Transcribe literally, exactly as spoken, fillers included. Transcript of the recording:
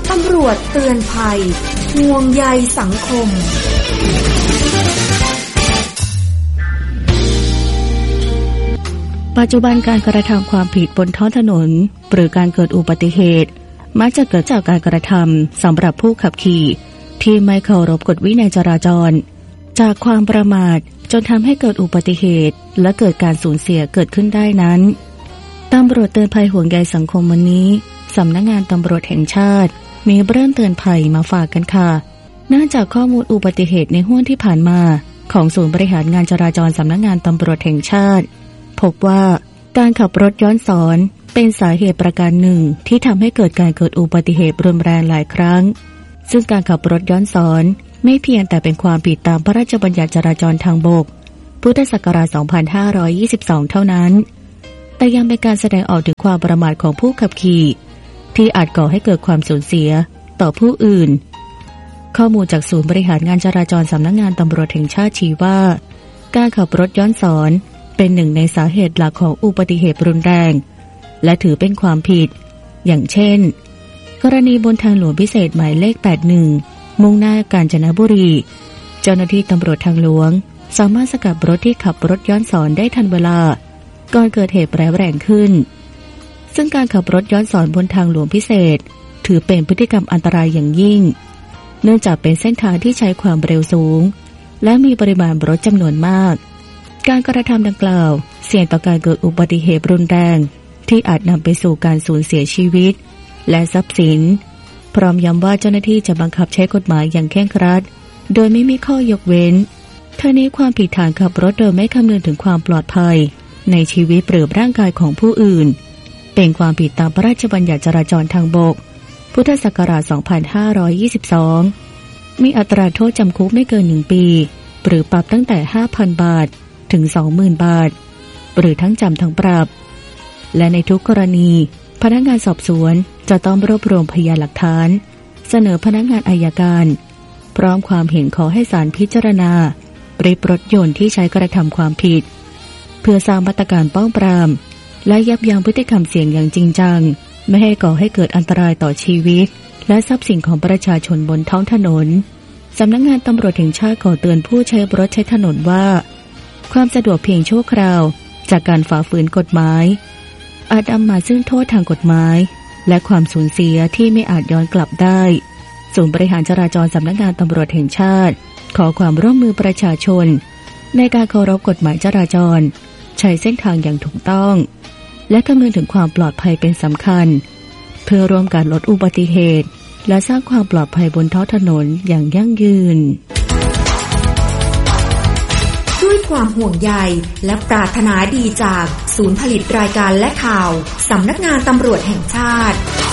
ตำรวจเตือนภัยห่วงใยสังคมปัจจุบันการกระทำความผิดบนท้องถนนหรือการเกิดอุบัติเหตุมักจะเกิดจากการกระทำสำหรับผู้ขับขี่ที่ไม่เคารพกฎวินัยจราจรจากความประมาทจนทำให้เกิดอุบัติเหตุและเกิดการสูญเสียเกิดขึ้นได้นั้นตำรวจเตือนภัยห่วงใยสังคมวันนี้สำนักงานตำรวจแห่งชาติมีเรื่องเตือนภัยมาฝากกันค่ะเนื่องจากข้อมูลอุบัติเหตุในห้วงที่ผ่านมาของศูนย์บริหารงานจราจรสำนักงานตำรวจแห่งชาติพบว่าการขับรถย้อนสอนเป็นสาเหตุประการหนึ่งที่ทำให้เกิดการเกิดอุบัติเหตุรุนแรงหลายครั้งซึ่งการขับรถย้อนสอนไม่เพียงแต่เป็นความผิดตามพระราชบัญญัติจราจรทางบกพุทธศักราชสองพันห้าร้อยยี่สิบสองเท่านั้นแต่ยังเป็นการแสดงออกถึงความประมาทของผู้ขับขี่ที่อาจก่อให้เกิดความสูญเสียต่อผู้อื่นข้อมูลจากศูนย์บริหารงานจราจรสำนักงานตำรวจแห่งชาติชี้ว่าการขับรถย้อนสอนเป็นหนึ่งในสาเหตุหลักของอุบัติเหตุรุนแรงและถือเป็นความผิดอย่างเช่นกรณีบนทางหลวงพิเศษหมายเลขแปดสิบเอ็ดมุ่งหน้ากาญจนบุรีเจ้าหน้าที่ตำรวจทางหลวงสามารถสกัดรถที่ขับรถย้อนสอนได้ทันเวลาก่อนเกิดเหตุร้ายแรงขึ้นซึ่งการขับรถย้อนสอนบนทางหลวงพิเศษถือเป็นพฤติกรรมอันตรายอย่างยิ่งเนื่องจากเป็นเส้นทางที่ใช้ความเร็วสูงและมีปริมาณรถจำนวนมากการกระทำดังกล่าวเสี่ยงต่อการเกิดอุบัติเหตุรุนแรงที่อาจนำไปสู่การสูญเสียชีวิตและทรัพย์สินพร้อมย้ำว่าเจ้าหน้าที่จะบังคับใช้กฎหมายอย่างเคร่งครัดโดยไม่มีข้อยกเว้นทั้งนี้ความผิดฐานขับรถโดยไม่คำนึงถึงความปลอดภัยในชีวิตหรือร่างกายของผู้อื่นเป็นความผิดตามพระราชบัญญัติจราจรทางบกพุทธศักราชสองพันห้าร้อยยี่สิบสองมีอัตราโทษจำคุกไม่เกินหนึ่งปีหรือปรับตั้งแต่ ห้าพัน บาทถึง สองหมื่น บาทหรือทั้งจำทั้งปรับและในทุกกรณีพนักงานสอบสวนจะต้องรวบรวมพยานหลักฐานเสนอพนักงานอัยการพร้อมความเห็นขอให้ศาลพิจารณาริบรถยนต์ที่ใช้กระทำความผิดเพื่อสร้างมาตรการป้องปรามและยับยั้งพฤติกรรมเสี่ยงอย่างจริงจังไม่ให้ก่อให้เกิดอันตรายต่อชีวิตและทรัพย์สินของประชาชนบนท้องถนนสำนักงานตำรวจแห่งชาติขอเตือนผู้ใช้รถใช้ถนนว่าความสะดวกเพียงชั่วคราวจากการฝ่าฝืนกฎหมายอาจนำมาซึ่งโทษทางกฎหมายและความสูญเสียที่ไม่อาจย้อนกลับได้ศูนย์บริหารจราจรสำนักงานตำรวจแห่งชาติขอความร่วมมือประชาชนในการเคารพกฎหมายจราจรใช้เส้นทางอย่างถูกต้องและคำนึงถึงความปลอดภัยเป็นสำคัญเพื่อร่วมกันลดอุบัติเหตุและสร้างความปลอดภัยบนท้องถนนอย่างยั่งยืนด้วยความห่วงใยและปรารถนาดีจากศูนย์ผลิตรายการและข่าวสำนักงานตำรวจแห่งชาติ